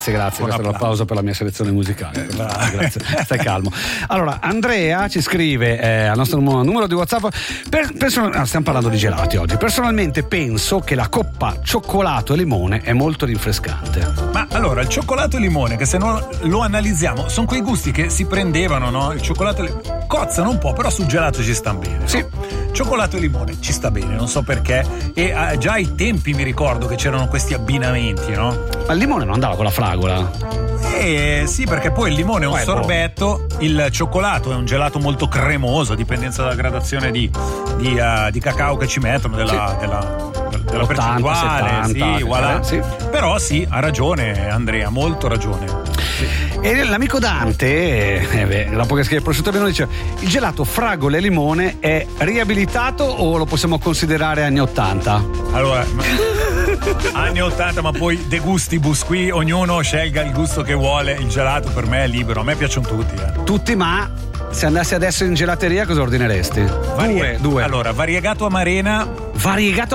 Grazie, questo è un applauso per la mia selezione musicale. Grazie, stai calmo. Allora, Andrea ci scrive al nostro numero di WhatsApp. Stiamo parlando di gelati oggi. Personalmente penso che la coppa cioccolato e limone è molto rinfrescante. Ma allora, il cioccolato e limone, che se non lo analizziamo, sono quei gusti che si prendevano, no? Il cioccolato cozzano un po', però sul gelato ci stanno bene. Sì. No? Cioccolato e limone ci sta bene, non so perché. E già ai tempi mi ricordo che c'erano questi abbinamenti, no? Ma il limone non andava con la fragola? Sì, perché poi il limone è un sorbetto, il cioccolato è un gelato molto cremoso, a dipendenza dalla gradazione di cacao che ci mettono, della percentuale. 70, sì, voilà. Sì. Però sì, ha ragione Andrea, molto ragione. Sì. E l'amico Dante, dopo che scrive prosciutto bene, dice: il gelato fragola e limone è riabilitato o lo possiamo considerare anni 80? Allora, anni 80, ma poi de gustibus, qui ognuno scelga il gusto che vuole. Il gelato per me è libero, a me piacciono tutti. Tutti, ma se andassi adesso in gelateria cosa ordineresti? Due. Allora, variegato amarena. Variegato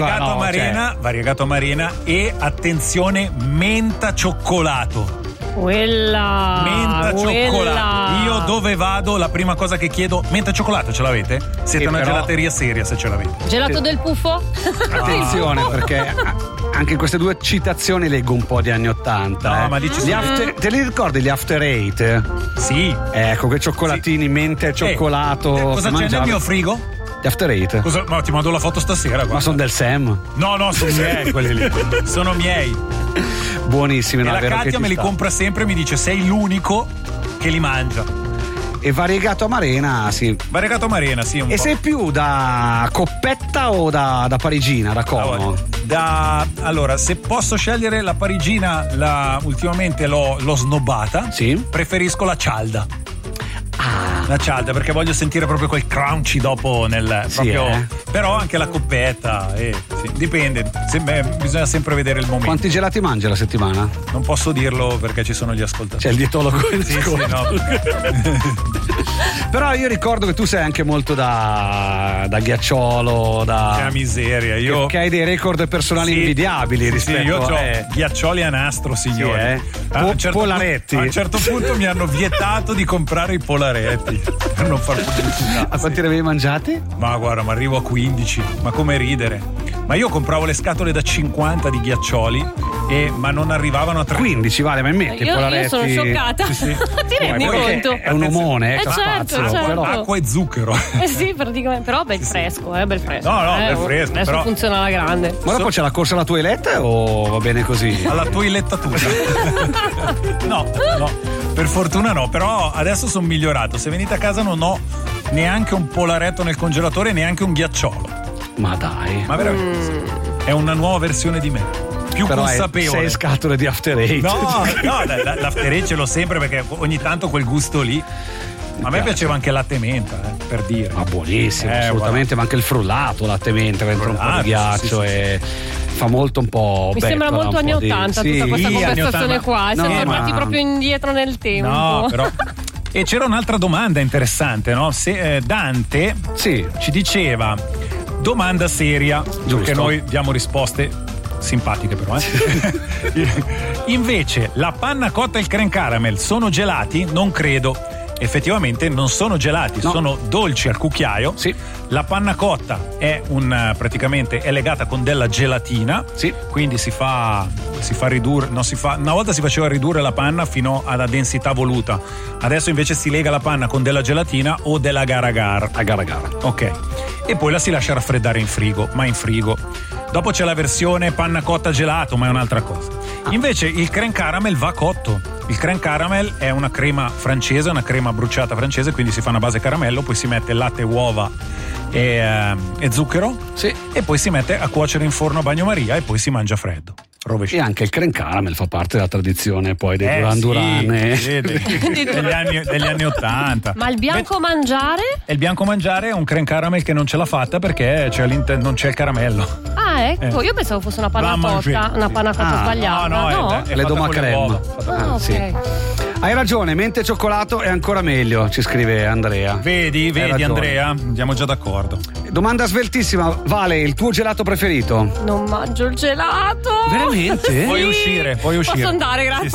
amarena e attenzione, menta cioccolato. Menta cioccolato. Io dove vado la prima cosa che chiedo: menta cioccolato ce l'avete? Siete una gelateria seria se ce l'avete. Gelato del puffo? Attenzione, perché anche in queste due citazioni leggo un po' di anni 80. No, ma dici te li ricordi gli After Eight? Sì. Ecco, quei cioccolatini, menta e cioccolato. Cosa c'è nel mio frigo? Gli After Eight. No, ti mando la foto stasera. Guarda. Ma sono del Sam? No, sono miei quelli lì. Sono miei. Buonissimi. E la Katia me li compra sempre e mi dice: sei l'unico che li mangia. E variegato amarena, sì. Variegato amarena, sì. Un e po'. sei più da coppetta o da parigina, da cono? Allora, se posso scegliere la parigina, ultimamente l'ho snobbata. Sì. Preferisco la cialda. La cialda, perché voglio sentire proprio quel crunchy dopo però anche la coppetta, sì, dipende, bisogna sempre vedere il momento. Quanti gelati mangi alla settimana? Non posso dirlo perché ci sono gli ascoltatori. C'è il dietologo. Sì, no. Però io ricordo che tu sei anche molto da ghiacciolo, Che miseria, che hai dei record personali invidiabili rispetto io ho ghiaccioli a nastro, signore. Polaretti. A un certo punto mi hanno vietato di comprare i polaretti per non far pubblicità. A quanti ne avevi mangiati? Ma guarda, ma arrivo a 15, ma come ridere. Ma io compravo le scatole da 50 di ghiaccioli ma non arrivavano a 3. 15, vale, ma metti i polaretti. Io sono scioccata. Sì. Ti rendi conto? È un omone, certo. però. Acqua e zucchero. Sì, praticamente. Però bel fresco, bel fresco. No, bel fresco. Adesso però funziona alla grande. Ma dopo c'è la corsa alla toilette o va bene così? Alla toilettatura. No, per fortuna no, però adesso sono migliorato. Se venite a casa non ho neanche un polaretto nel congelatore, neanche un ghiacciolo. Ma dai. Ma veramente è una nuova versione di me. Più però consapevole. 6 scatole di After Eight. No, l'After Eight ce l'ho sempre perché ogni tanto quel gusto lì. A me piaceva anche latte e menta, per dire. Ma buonissimo, assolutamente, ma anche il frullato latte e menta, entra un po' di ghiaccio e fa molto un po'. Mi sembra molto anni 80 tutta questa conversazione qua. Siamo tornati proprio indietro nel tempo. No, però. E c'era un'altra domanda interessante, no? Se Dante ci diceva domanda seria, perché noi diamo risposte simpatiche però. Invece la panna cotta e il creme caramel sono gelati? Non credo. Effettivamente non sono gelati, sono dolci al cucchiaio. Sì. La panna cotta è praticamente è legata con della gelatina. Sì. Quindi si fa ridurre, una volta si faceva ridurre la panna fino alla densità voluta. Adesso invece si lega la panna con della gelatina o dell'agar-agar. Agar-agar. Ok. E poi la si lascia raffreddare in frigo, ma in frigo. Dopo c'è la versione panna cotta gelato, ma è un'altra cosa. Invece il creme caramel va cotto. Il creme caramel è una crema francese, una crema bruciata francese, quindi si fa una base caramello, poi si mette latte, uova e zucchero. Sì. E poi si mette a cuocere in forno a bagnomaria e poi si mangia freddo. E anche il creme caramel fa parte della tradizione poi dei Duran Duran degli anni 80. Ma il bianco mangiare? E il bianco mangiare è un creme caramel che non ce l'ha fatta perché non c'è il caramello. Ah, ecco, io pensavo fosse una panna cotta, sbagliata. No, le doma creme. Ok. Sì. Hai ragione, mente e cioccolato è ancora meglio, ci scrive Andrea. Vedi Andrea, andiamo già d'accordo. Domanda sveltissima, Vale, il tuo gelato preferito? Non mangio il gelato. Veramente? Puoi uscire. Posso andare, grazie.